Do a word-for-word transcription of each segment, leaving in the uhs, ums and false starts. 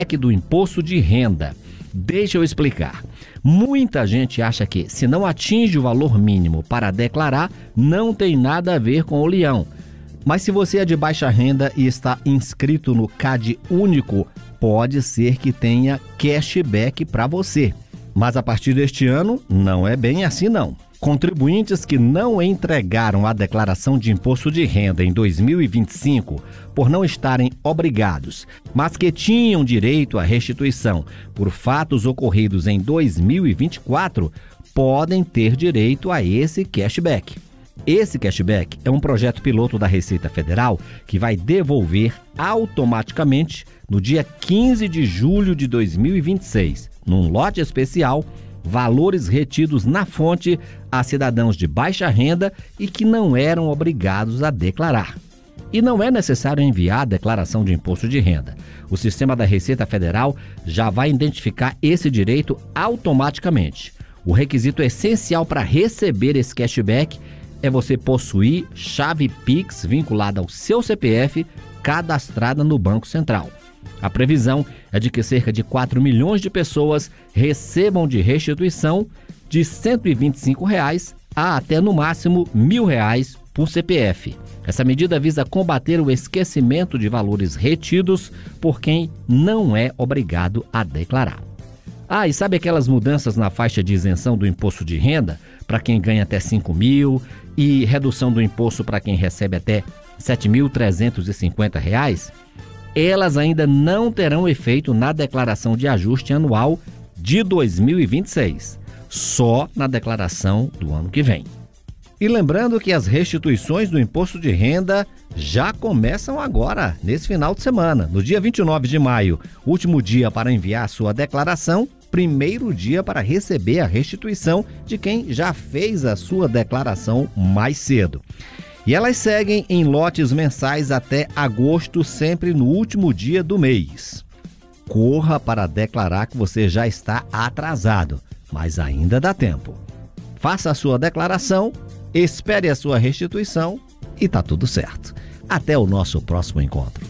do imposto de renda. Deixa eu explicar. Muita gente acha que, se não atinge o valor mínimo para declarar, não tem nada a ver com o leão. Mas se você é de baixa renda e está inscrito no CAD único, pode ser que tenha cashback para você. Mas a partir deste ano, não é bem assim não. Contribuintes que não entregaram a declaração de imposto de renda em dois mil e vinte e cinco por não estarem obrigados, mas que tinham direito à restituição por fatos ocorridos em dois mil e vinte e quatro, podem ter direito a esse cashback. Esse cashback é um projeto piloto da Receita Federal que vai devolver automaticamente no dia quinze de julho de dois mil e vinte e seis, num lote especial, valores retidos na fonte a cidadãos de baixa renda e que não eram obrigados a declarar. E não é necessário enviar a declaração de imposto de renda. O sistema da Receita Federal já vai identificar esse direito automaticamente. O requisito essencial para receber esse cashback é você possuir chave Pix vinculada ao seu C P F cadastrada no Banco Central. A previsão é de que cerca de quatro milhões de pessoas recebam de restituição de cento e vinte e cinco reais a até no máximo mil reais por C P F. Essa medida visa combater o esquecimento de valores retidos por quem não é obrigado a declarar. Ah, e sabe aquelas mudanças na faixa de isenção do imposto de renda para quem ganha até cinco mil e redução do imposto para quem recebe até sete mil trezentos e cinquenta reais? Elas ainda não terão efeito na declaração de ajuste anual de dois mil e vinte e seis, só na declaração do ano que vem. E lembrando que as restituições do imposto de renda já começam agora, nesse final de semana, no dia vinte e nove de maio, último dia para enviar a sua declaração, primeiro dia para receber a restituição de quem já fez a sua declaração mais cedo. E elas seguem em lotes mensais até agosto, sempre no último dia do mês. Corra para declarar que você já está atrasado, mas ainda dá tempo. Faça a sua declaração, espere a sua restituição e tá tudo certo. Até o nosso próximo encontro.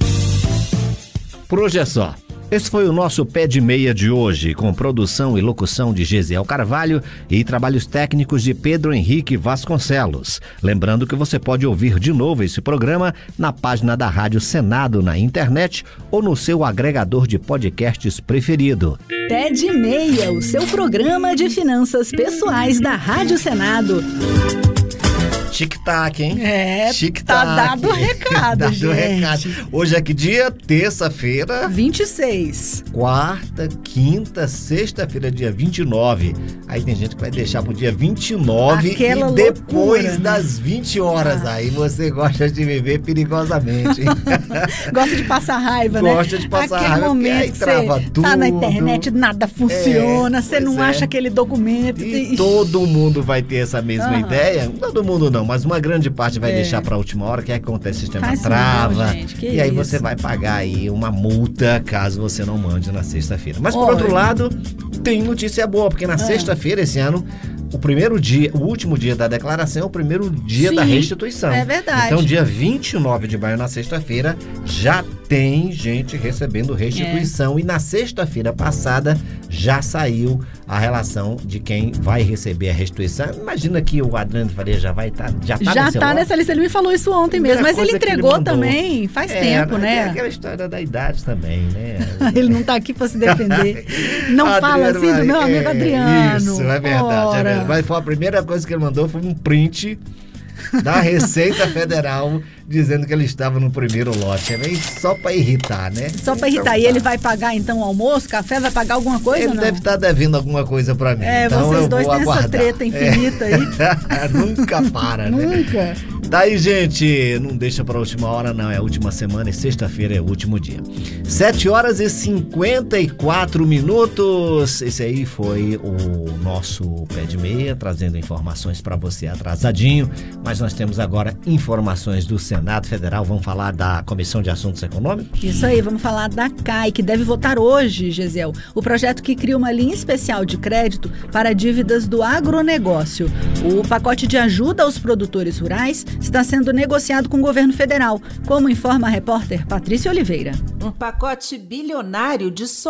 Por hoje é só. Esse foi o nosso Pé de Meia de hoje, com produção e locução de Gesiel Carvalho e trabalhos técnicos de Pedro Henrique Vasconcelos. Lembrando que você pode ouvir de novo esse programa na página da Rádio Senado na internet ou no seu agregador de podcasts preferido. Pé de Meia, o seu programa de finanças pessoais da Rádio Senado. Tic-tac, hein? É, Tic-tac. tá dado o recado, dado gente. o recado. Hoje é que dia? Terça-feira. vinte e seis. Quarta, quinta, sexta-feira, dia vinte e nove. Aí tem gente que vai deixar pro dia vinte e nove. Aquela e depois loucura, das vinte horas. Ah. Aí você gosta de viver perigosamente. Gosta de passar raiva, né? Gosta de passar aquele raiva. momento Aí que trava você tudo. tá na internet, nada funciona, É, você não é. acha aquele documento. E todo mundo vai ter essa mesma Aham. ideia. Todo mundo não, mas uma grande parte vai É. deixar para a última hora. O que acontece? O sistema Faz trava. não, gente, que e aí isso? você vai pagar aí uma multa caso você não mande na sexta-feira. Mas por Olha. outro lado, tem notícia boa, porque na Ah. sexta-feira esse ano, o primeiro dia, o último dia da declaração é o primeiro dia Sim, da restituição. é verdade. Então, dia vinte e nove de maio, na sexta-feira, já tem gente recebendo restituição. É. E na sexta-feira passada já saiu a relação de quem vai receber a restituição. Imagina que o Adriano Faria já vai estar. Tá, já tá, Já nesse tá lote. nessa lista, ele me falou isso ontem Primeira mesmo, mas ele coisa que ele entregou mandou. também faz É, tempo, tem né? aquela história da idade também, né? Ele não tá aqui pra se defender. Não fala Adriano assim do meu amigo é, Adriano. Isso, é verdade, Ora. é verdade. Mas foi a primeira coisa que ele mandou foi um print da Receita Federal dizendo que ele estava no primeiro lote. É meio só pra irritar, né? Só pra irritar. Então, E tá. ele vai pagar então o almoço, café, vai pagar alguma coisa Ele ou não? deve estar devendo alguma coisa pra mim. É, então vocês eu dois vou têm essa aguardar. treta infinita É. aí. Nunca para, né? Nunca. Daí, gente, não deixa pra última hora, não. É a última semana e sexta-feira é o último dia. sete horas e cinquenta e quatro minutos. Esse aí foi o nosso Pé de Meia, trazendo informações pra você atrasadinho. Mas nós temos agora informações do Senado. Senado Federal, vamos falar da Comissão de Assuntos Econômicos? Isso aí, vamos falar da C A I, que deve votar hoje, Gesiel, o projeto que cria uma linha especial de crédito para dívidas do agronegócio. O pacote de ajuda aos produtores rurais está sendo negociado com o governo federal, como informa a repórter Patrícia Oliveira. Um pacote bilionário de